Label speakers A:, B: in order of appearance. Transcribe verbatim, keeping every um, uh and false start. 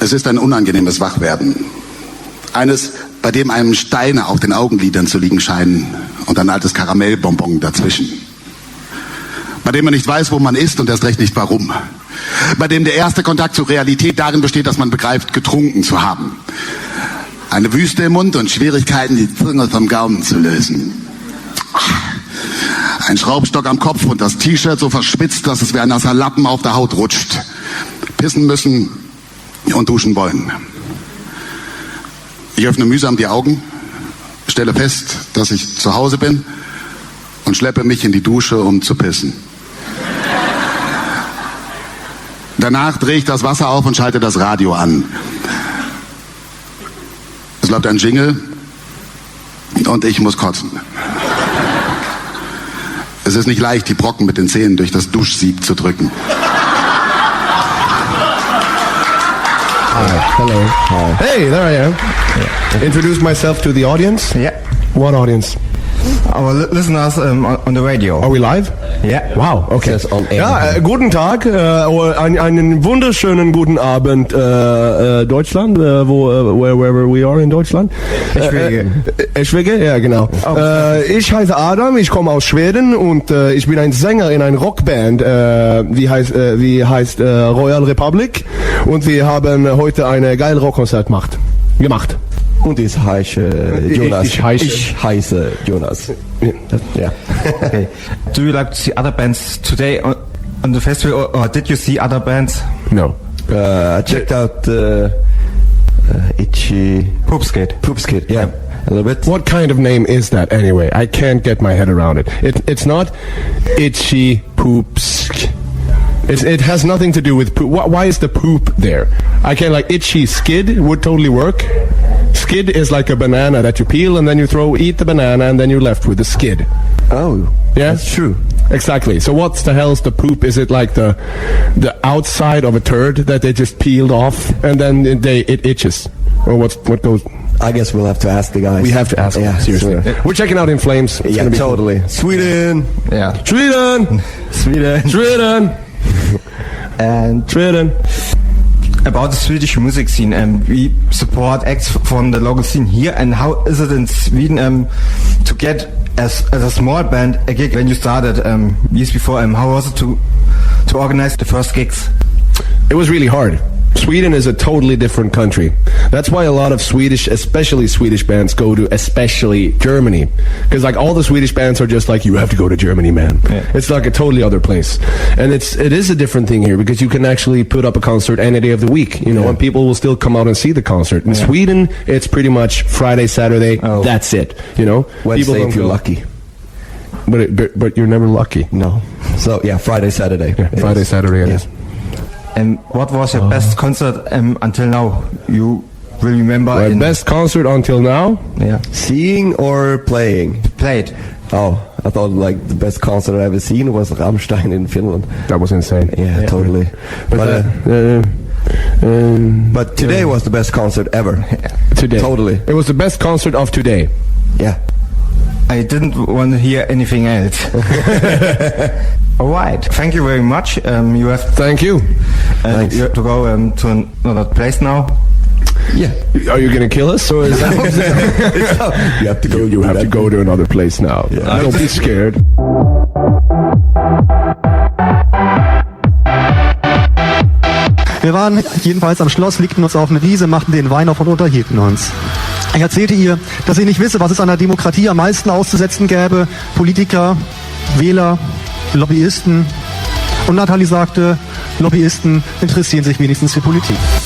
A: Es ist ein unangenehmes Wachwerden. Eines, bei dem einem Steine auf den Augenlidern zu liegen scheinen und ein altes Karamellbonbon dazwischen. Bei dem man nicht weiß, wo man ist und erst recht nicht warum. Bei dem der erste Kontakt zur Realität darin besteht, dass man begreift, getrunken zu haben. Eine Wüste im Mund und Schwierigkeiten, die Zunge vom Gaumen zu lösen. Ein Schraubstock am Kopf und das T-Shirt so verschwitzt, dass es wie ein nasser Lappen auf der Haut rutscht. Pissen müssen und duschen wollen. Ich öffne mühsam die Augen, stelle fest, dass ich zu Hause bin und schleppe mich in die Dusche, um zu pissen. Danach drehe ich das Wasser auf und schalte das Radio an. Es läuft ein Jingle und ich muss kotzen. Es ist nicht leicht, die Brocken mit den Zähnen durch das Duschsieb zu drücken.
B: Hi. Hello. Hi. Hey, there I am. Yeah. Introduce myself to the audience.
C: Yeah.
B: What audience?
C: Our li listeners um, on, on the radio.
B: Are we live?
C: Yeah.
B: Wow, okay. Ja, äh, guten Tag, äh, ein, einen wunderschönen guten Abend, äh, äh, Deutschland, äh, wo, äh, where, wherever we are in Deutschland.
C: Eschwege.
B: Äh, Eschwege, ja genau. Oh. Äh, ich heiße Adam, ich komme aus Schweden und äh, ich bin ein Sänger in einer Rockband, äh, wie heißt, äh, wie heißt äh, Royal Republic, und wir haben heute eine geile Rockkonzert gemacht. gemacht.
D: Und ich heiße Jonas.
B: Ich, ich, heiße.
D: ich heiße Jonas.
B: Ja.
C: Okay. Do you like to see other bands today on, on the festival, or, or did you see other bands?
B: No.
D: Uh, I checked out uh, uh, Itchy
C: Poopskate.
D: Poopskate, yeah. A little bit.
B: What kind of name is that anyway? I can't get my head around it. It it's not Itchy Poops. It's, it has nothing to do with poop. Why is the poop there? I can like Itchy Skid would totally work. Skid is like a banana that you peel and then you throw, eat the banana, and then you're left with the skid.
D: Oh,
B: yeah,
D: that's true.
B: Exactly. So what's the hell's the poop? Is it like the the outside of a turd that they just peeled off and then they it itches, or what's what goes?
D: I guess we'll have to ask the guys.
B: We have to ask.
D: Yeah,
B: them, seriously.
D: Sure.
B: We're checking out In Flames. It's
D: yeah, totally.
B: Cool.
D: Sweden.
C: Yeah.
B: Sweden.
C: Sweden.
B: Sweden.
C: And
B: Sweden.
C: About the Swedish music scene, um, we support acts from the local scene here, and how is it in Sweden um, to get as, as a small band a gig when you started um, years before? Um, how was it to to organize the first gigs?
B: It was really hard. Sweden is a totally different country. That's why a lot of Swedish, especially Swedish bands, go to especially Germany. Because like all the Swedish bands are just like, you have to go to Germany, man. Yeah. It's like a totally other place. And it's, it is a different thing here because you can actually put up a concert any day of the week, you know, yeah. and people will still come out and see the concert. In yeah. Sweden, it's pretty much Friday, Saturday, oh. that's it, you know.
D: Wednesday if you're lucky.
B: But, it, but but you're never lucky.
D: No. So yeah, Friday, Saturday.
B: Yeah, Friday, is. Saturday it yeah. is.
C: And what was your oh. best concert um, until now? You will remember?
B: My
C: in
B: best concert until now?
C: Yeah.
D: Seeing or playing?
C: Played.
D: Oh, I thought like the best concert I've ever seen was Rammstein in Finland.
B: That was insane.
D: Yeah, yeah. totally.
B: But,
D: but,
B: uh, uh, um,
D: but today yeah. was the best concert ever.
B: Today.
D: Totally.
B: It was the best concert of today.
D: Yeah.
C: I didn't want to hear anything else. All right. Thank you very much. Um, you have.
B: Thank you.
C: Uh,
B: Thanks.
C: You have to go um, to another place now.
D: Yeah.
B: Are you going to kill us, or is that? You have to go. You have to go to another place now. Yeah. Don't be scared.
E: Wir waren jedenfalls am Schloss, legten uns auf eine Wiese, machten den Wein auf und unterhielten uns. Ich erzählte ihr, dass ich nicht wisse, was es an der Demokratie am meisten auszusetzen gäbe. Politiker, Wähler, Lobbyisten. Und Nathalie sagte, Lobbyisten interessieren sich wenigstens für Politik.